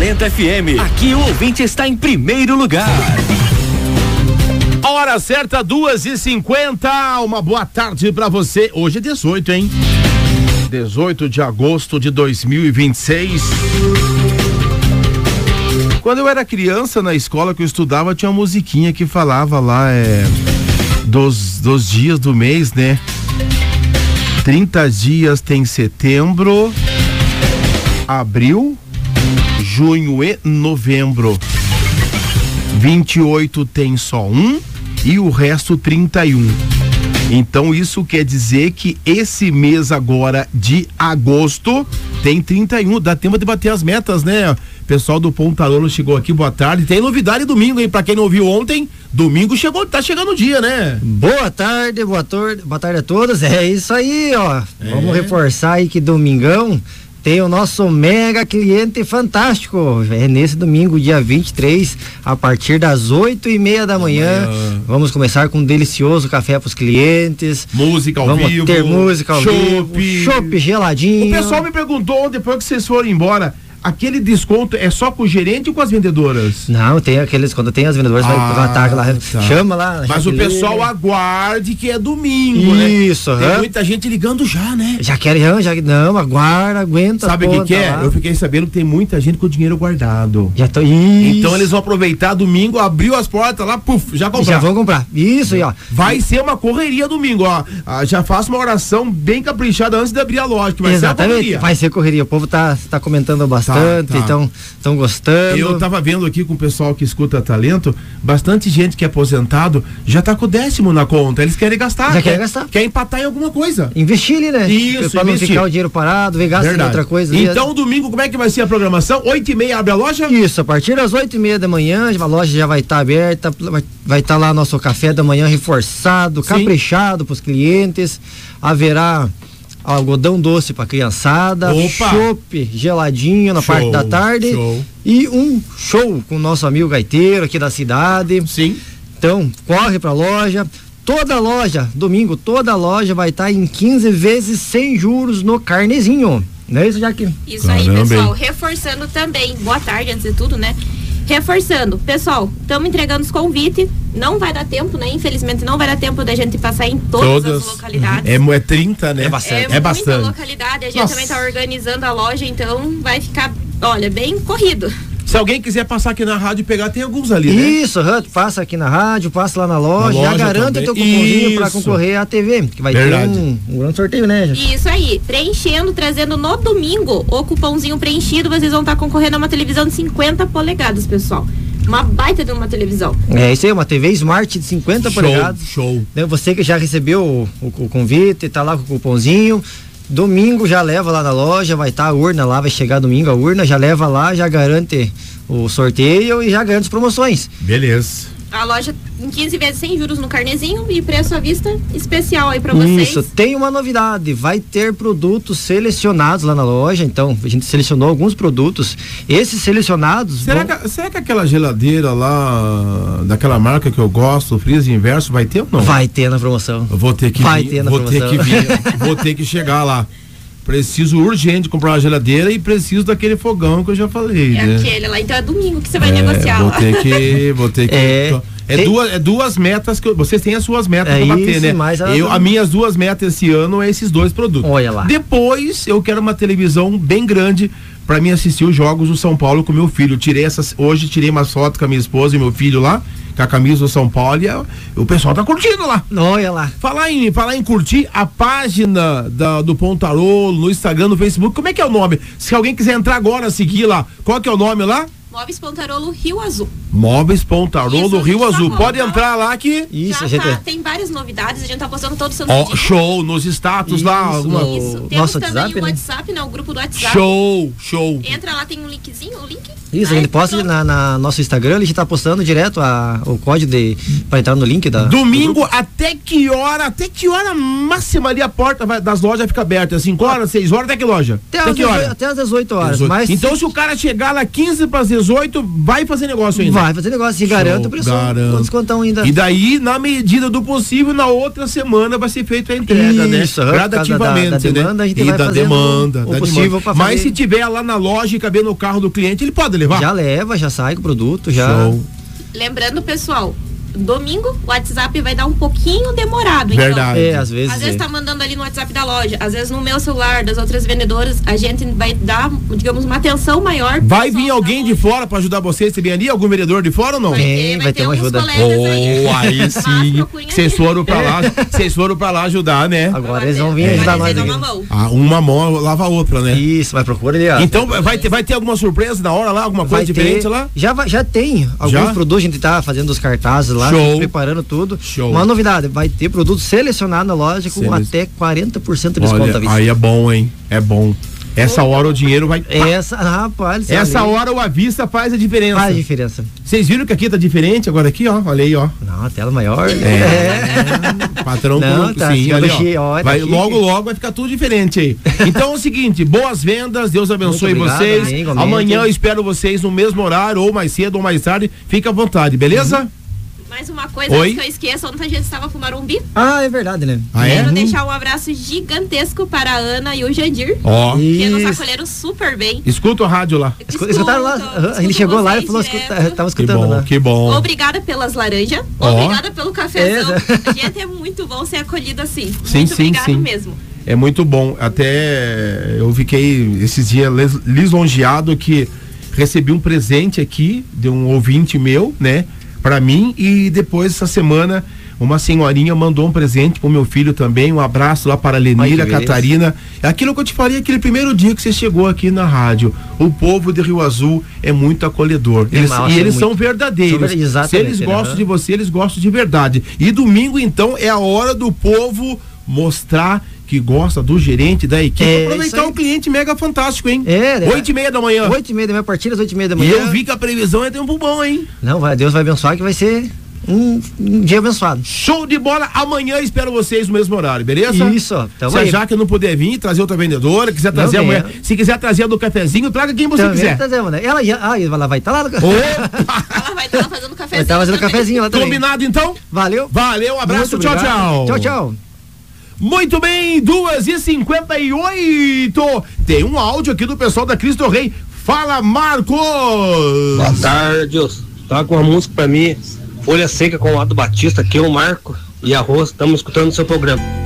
Talento FM. Aqui o ouvinte está em primeiro lugar. A hora certa, 2h50. Uma boa tarde pra você. Hoje é 18, hein? 18 de agosto de 2026. Quando eu era criança, na escola que eu estudava, tinha uma musiquinha que falava lá dos dias do mês, né? 30 dias tem setembro, abril, junho e novembro. 28 tem só um e o resto 31. Então isso quer dizer que esse mês agora de agosto tem 31. Dá tempo de bater as metas, né? O pessoal do Pontarolo chegou aqui, boa tarde. Tem novidade domingo, hein? Pra quem não ouviu ontem, domingo chegou, tá chegando o dia, né? Boa tarde a todos. É isso aí, ó. Vamos reforçar aí que domingão tem o nosso mega cliente fantástico. É nesse domingo, dia 23, a partir das 8h30 da manhã. Vamos começar com um delicioso café para os clientes. Música ao vivo. Vamos ter música ao vivo. Chopp geladinho. O pessoal me perguntou, depois que vocês foram embora, aquele desconto é só com o gerente ou com as vendedoras? Não, tem aqueles, quando tem as vendedoras, vai lá, tá. Chama lá. Mas o pessoal aguarde que é domingo, né? Isso, tem muita gente ligando já, né? Não, aguenta. Sabe o que é? Lá. Eu fiquei sabendo que tem muita gente com o dinheiro guardado. Isso. Então eles vão aproveitar domingo, abriu as portas lá, já comprar. Já vão comprar. Isso aí, ó. Vai ser uma correria domingo, ó. Já faço uma oração bem caprichada antes de abrir a loja, que vai ser uma correria. Vai ser correria. O povo tá comentando bastante. Então, estão gostando. Eu tava vendo aqui com o pessoal que escuta Talento, bastante gente que é aposentado já tá com o 10º na conta, eles querem gastar. Quer empatar em alguma coisa. Investir ali, né? Isso, pra não ficar o dinheiro parado, ver gasto em outra coisa. Então, domingo, como é que vai ser a programação? 8h30 abre a loja? Isso, a partir das 8h30 da manhã, a loja já vai estar aberta, vai estar lá nosso café da manhã reforçado, caprichado pros clientes, haverá algodão doce pra criançada, chopp geladinho na parte da tarde e um show com o nosso amigo gaiteiro aqui da cidade. Sim. Então, corre pra loja. Toda loja, domingo, toda loja vai estar em 15 vezes sem juros no carnezinho. Não é isso, Jaque? Isso aí, pessoal. Reforçando também, boa tarde antes de tudo, né? Reforçando, pessoal, estamos entregando os convites, não vai dar tempo, né? Infelizmente não vai dar tempo da gente passar em todas as localidades. É 30, né? É bastante. Muita localidade, a gente também está organizando a loja, então vai ficar, olha, bem corrido. Se alguém quiser passar aqui na rádio e pegar, tem alguns ali, né? Isso, passa aqui na rádio, passa lá na loja, já garante o teu cupomzinho para concorrer à TV, que vai ter um grande sorteio, né? Isso aí, preenchendo, trazendo no domingo o cupomzinho preenchido, vocês vão estar concorrendo a uma televisão de 50 polegadas, pessoal. Uma baita de uma televisão. É isso aí, uma TV Smart de 50 polegadas. Show. Você que já recebeu o convite, tá lá com o cupomzinho. Domingo já leva lá na loja, vai estar a urna lá, vai chegar domingo a urna, já leva lá, já garante o sorteio e já garante as promoções. Beleza. A loja em 15 vezes sem juros no carnezinho e preço à vista especial aí pra vocês. Isso, tem uma novidade, vai ter produtos selecionados lá na loja, então a gente selecionou alguns produtos, esses selecionados... Será que aquela geladeira lá, daquela marca que eu gosto, o Freezer Inverso, vai ter ou não? Vai ter na promoção. Eu vou ter que vou ter que chegar lá. Preciso urgente comprar uma geladeira e preciso daquele fogão que eu já falei. É, né? Aquele lá, então é domingo que você vai negociar. Vou ter que. Duas metas que vocês têm as suas metas pra bater, né? As minhas duas metas esse ano é esses dois produtos. Olha lá. Depois eu quero uma televisão bem grande pra mim assistir os jogos do São Paulo com meu filho. Hoje tirei umas fotos com a minha esposa e meu filho lá, com a camisa do São Paulo, e o pessoal tá curtindo lá. Olha lá. Falar em curtir a página do Pontarolo, no Instagram, no Facebook, como é que é o nome? Se alguém quiser entrar agora, seguir lá, qual que é o nome lá? Móveis Pontarolo Rio Azul. Móveis Pontarolo Rio Azul. Pode entrar lá que... Isso, já tem várias novidades, a gente tá postando todo santo dia. Show, nos status lá. Isso. Temos nosso também WhatsApp, o WhatsApp, né? O grupo do WhatsApp. Show. Entra lá, tem um linkzinho, o link. Isso, a gente posta na nosso Instagram, a gente tá postando direto o código pra entrar no link da... Domingo, até que hora máxima ali a porta das lojas fica aberta? 5 horas, 6 horas, até que loja? Até as 18 horas. Mas então se o cara chegar lá 15 para as 18, vai fazer negócio ainda? Vai fazer negócio, se garante o preço. Garanto. Descontão ainda. E daí, na medida do possível, na outra semana vai ser feita a entrega, isso, né? Gradativamente, da demanda, a gente vai da demanda, o possível para fazer. Mas se tiver lá na loja e caber no carro do cliente, ele pode levar? Já leva, já sai com o produto, já. Show. Lembrando, pessoal, domingo o WhatsApp vai dar um pouquinho demorado. Verdade. Então, às vezes tá mandando ali no WhatsApp da loja, às vezes no meu celular, das outras vendedoras, a gente vai dar, digamos, uma atenção maior. Vai vir alguém de fora para ajudar vocês também ali? Algum vendedor de fora ou não? Vai ter uma ajuda. Aí sim. Vocês foram pra lá ajudar, né? Agora eles vão vir ajudar nós. Uma mão lava a outra, né? Isso, vai procurar ali, ó. Então vai ter alguma surpresa na hora lá, alguma coisa diferente lá? Já tem alguns produtos, a gente tá fazendo os cartazes lá. Show. Preparando tudo. Show. Uma novidade, vai ter produto selecionado na loja com até 40% de desconto à vista. Aí é bom, hein? É bom. Essa hora o dinheiro vai... Rapaz, essa hora o à vista faz a diferença. Faz a diferença. Vocês viram que aqui tá diferente agora aqui, ó? Olha aí, ó. Não, a tela maior. Patrão, não, tá sim, ali, ó. Vai, logo vai ficar tudo diferente aí. Então é o seguinte, boas vendas, Deus abençoe vocês. Amanhã eu espero vocês no mesmo horário, ou mais cedo ou mais tarde. Fique à vontade, beleza? Mais uma coisa, antes que eu esqueça, ontem a gente estava com o Marumbi. É verdade, né? Quero deixar um abraço gigantesco para a Ana e o Jandir, que nos acolheram super bem. Escuta o rádio lá. Escutaram lá? A gente chegou lá e falou, tava escutando lá. Que bom. Obrigada pelas laranjas, obrigada pelo cafezão. Gente, é muito bom ser acolhido assim. Muito obrigado mesmo. É muito bom. Até eu fiquei esses dias lisonjeado que recebi um presente aqui de um ouvinte meu, né? Pra mim, e depois essa semana uma senhorinha mandou um presente pro meu filho também, um abraço lá para a Lenira, Catarina. Aquilo que eu te falei aquele primeiro dia que você chegou aqui na rádio, o povo de Rio Azul é muito acolhedor, eles são verdadeiros, se eles gostam de você, eles gostam de verdade. E domingo então é a hora do povo mostrar que gosta do gerente, da equipe, aproveitar um cliente mega fantástico, hein? 8h30 da manhã. 8h30 da manhã, partir das 8h30 da manhã. E eu vi que a previsão é tempo bom, hein? Não, Deus vai abençoar, que vai ser um dia abençoado. Show de bola, amanhã espero vocês no mesmo horário, beleza? Isso, se a Jaque não puder vir, trazer outra vendedora, quiser trazer amanhã, se quiser trazer a do cafezinho, traga quem você quiser. Trazemos, né? Ela vai estar lá. Ela vai estar lá fazendo cafezinho. Vai estar fazendo cafezinho lá também. Combinado então? Valeu, um abraço, tchau. Muito bem, 2h58. Tem um áudio aqui do pessoal da Cristo Rei. Fala, Marcos! Boa tarde, tá com uma música pra mim, Folha Seca com o Ado Batista, aqui é o Marco e Arroz, estamos escutando o seu programa.